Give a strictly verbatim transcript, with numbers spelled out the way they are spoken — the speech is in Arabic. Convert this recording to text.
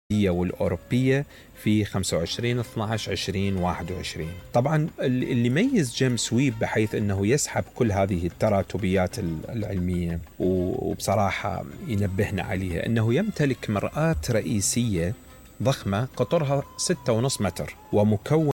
والأوروبية في خمسة وعشرين اثنا عشر عشرين واحد وعشرين. طبعا اللي يميز جيمس ويب بحيث أنه يسحب كل هذه التراتبيات العلمية وبصراحة ينبهنا عليها أنه يمتلك مرآة رئيسية ضخمة قطرها ستة ونصف متر ومكون